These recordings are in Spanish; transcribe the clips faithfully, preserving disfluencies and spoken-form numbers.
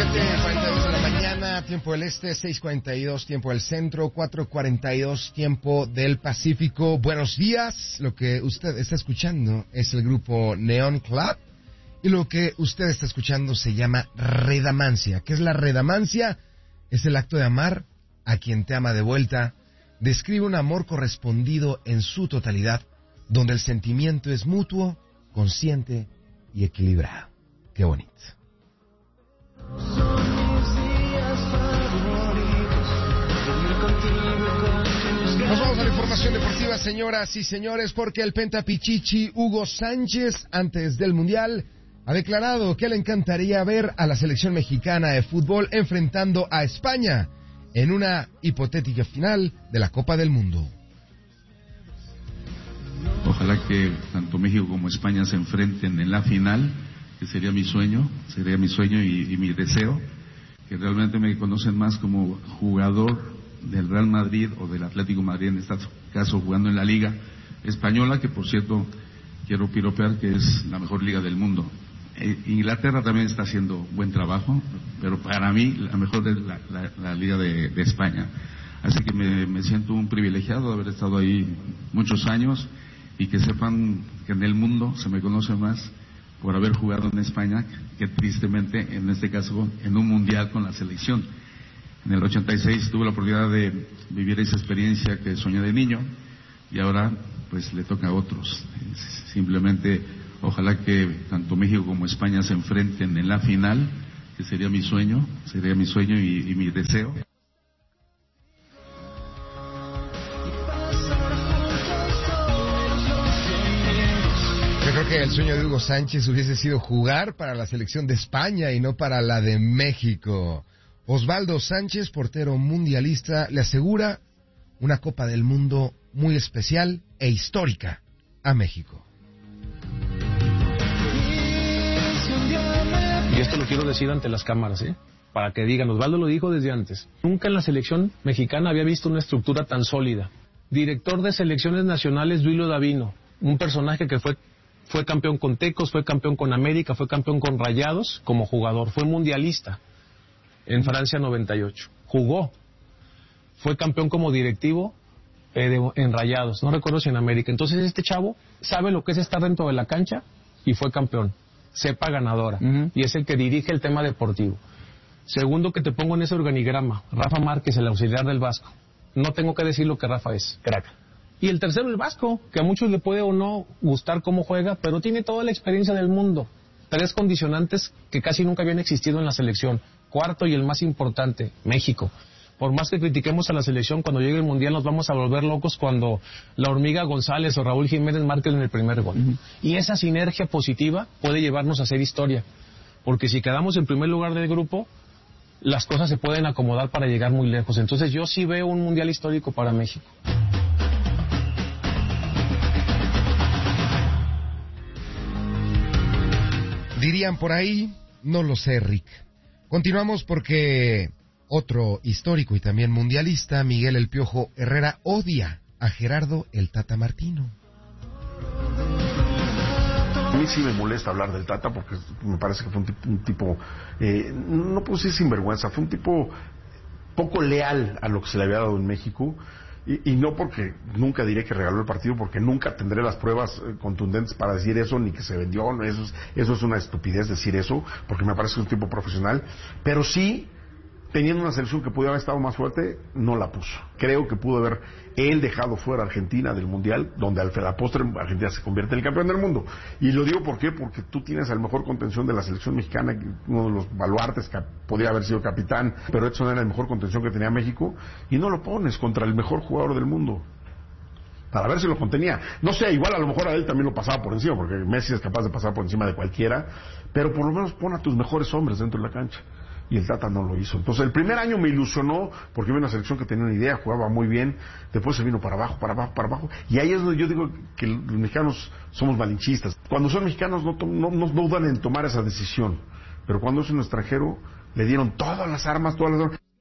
cuarenta y dos de la mañana, tiempo del este, seis cuarenta y dos, tiempo del centro, cuatro cuarenta y dos, tiempo del Pacífico. Buenos días, lo que usted está escuchando es el grupo Neon Club y lo que usted está escuchando se llama redamancia. ¿Qué es la redamancia? Es el acto de amar a quien te ama de vuelta. Describe un amor correspondido en su totalidad, donde el sentimiento es mutuo, consciente y equilibrado. Qué bonito. Nos vamos a la información deportiva, señoras y señores, porque el pentapichichi Hugo Sánchez, antes del Mundial, ha declarado que le encantaría ver a la selección mexicana de fútbol enfrentando a España en una hipotética final de la Copa del Mundo. Ojalá que tanto México como España se enfrenten en la final, que sería mi sueño, sería mi sueño y, y mi deseo, que realmente me conocen más como jugador del Real Madrid o del Atlético Madrid, en este caso jugando en la Liga Española, que por cierto quiero piropear que es la mejor liga del mundo. Eh, Inglaterra también está haciendo buen trabajo, pero para mí la mejor es la, la, la Liga de, de España. Así que me, me siento un privilegiado de haber estado ahí muchos años y que sepan que en el mundo se me conoce más por haber jugado en España que tristemente, en este caso, en un mundial con la selección. En el ochenta y seis tuve la oportunidad de vivir esa experiencia que soñé de niño y ahora pues le toca a otros. Simplemente ojalá que tanto México como España se enfrenten en la final, que sería mi sueño, sería mi sueño y, y mi deseo. Yo creo que el sueño de Hugo Sánchez hubiese sido jugar para la selección de España y no para la de México. Osvaldo Sánchez, portero mundialista, le asegura una Copa del Mundo muy especial e histórica a México. Y esto lo quiero decir ante las cámaras, ¿eh? Para que digan, Osvaldo lo dijo desde antes. Nunca en la selección mexicana había visto una estructura tan sólida. Director de selecciones nacionales, Duilio Davino, un personaje que fue, fue campeón con Tecos, fue campeón con América, fue campeón con Rayados como jugador, fue mundialista en Francia noventa y ocho. Jugó, fue campeón como directivo eh, de, en Rayados, no recuerdo si en América. Entonces este chavo sabe lo que es estar dentro de la cancha y fue campeón. Cepa ganadora, uh-huh. Y es el que dirige el tema deportivo. Segundo que te pongo en ese organigrama, Rafa Márquez, el auxiliar del Vasco. No tengo que decir lo que Rafa es, crack. Y el tercero, el Vasco, que a muchos le puede o no gustar cómo juega, pero tiene toda la experiencia del mundo. Tres condicionantes que casi nunca habían existido en la selección. Cuarto y el más importante, México. Por más que critiquemos a la selección, cuando llegue el Mundial nos vamos a volver locos cuando la Hormiga González o Raúl Jiménez marquen el primer gol. Uh-huh. Y esa sinergia positiva puede llevarnos a hacer historia. Porque si quedamos en primer lugar del grupo, las cosas se pueden acomodar para llegar muy lejos. Entonces yo sí veo un Mundial histórico para México. Dirían por ahí, no lo sé, Rick. Continuamos porque otro histórico y también mundialista, Miguel El Piojo Herrera, odia a Gerardo el Tata Martino. A mí sí me molesta hablar del Tata porque me parece que fue un tipo, un tipo eh, no puedo decir sinvergüenza, fue un tipo poco leal a lo que se le había dado en México. Y, y no porque nunca diré que regaló el partido, porque nunca tendré las pruebas eh, contundentes para decir eso, ni que se vendió, no, eso, es, eso es una estupidez decir eso, porque me parece un tipo profesional, pero sí, teniendo una selección que pudiera haber estado más fuerte, no la puso. Creo que pudo haber él dejado fuera a Argentina del Mundial, donde al la postre Argentina se convierte en el campeón del mundo. Y lo digo ¿por qué? Porque tú tienes al mejor contención de la selección mexicana, uno de los baluartes que podría haber sido capitán, pero Edson era el mejor contención que tenía México, y no lo pones contra el mejor jugador del mundo. Para ver si lo contenía. No sé, igual a lo mejor a él también lo pasaba por encima, porque Messi es capaz de pasar por encima de cualquiera, pero por lo menos pon a tus mejores hombres dentro de la cancha. Y el Tata no lo hizo. Entonces el primer año me ilusionó porque vi una selección que tenía una idea, jugaba muy bien, después se vino para abajo, para abajo, para abajo, y ahí es donde yo digo que los mexicanos somos malinchistas. Cuando son mexicanos no, no, no, no dudan en tomar esa decisión, pero cuando es un extranjero le dieron todas las armas, todas las armas.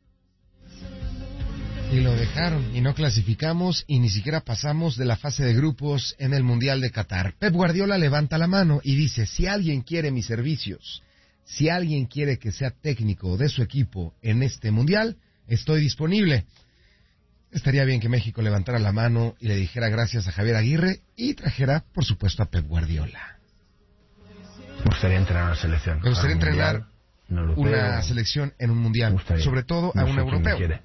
Y lo dejaron, y no clasificamos, y ni siquiera pasamos de la fase de grupos en el Mundial de Qatar. Pep Guardiola levanta la mano y dice, si alguien quiere mis servicios Si alguien quiere que sea técnico de su equipo en este mundial, estoy disponible. Estaría bien que México levantara la mano y le dijera gracias a Javier Aguirre y trajera, por supuesto, a Pep Guardiola. Me gustaría entrenar una selección. Me gustaría entrenar mundial, un una selección en un mundial, sobre todo a no un sé europeo. Quiere.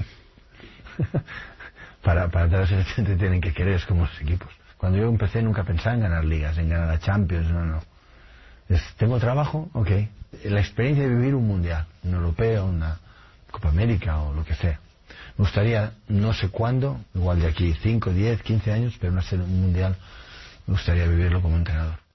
para, para entrar a la selección te tienen que querer, es como los equipos. Cuando yo empecé nunca pensaba en ganar ligas, en ganar la Champions, no, no. Es, ¿tengo trabajo? Ok. La experiencia de vivir un mundial, un europeo, una Copa América o lo que sea. Me gustaría, no sé cuándo, igual de aquí cinco, diez, quince años, pero no ser un mundial, me gustaría vivirlo como entrenador.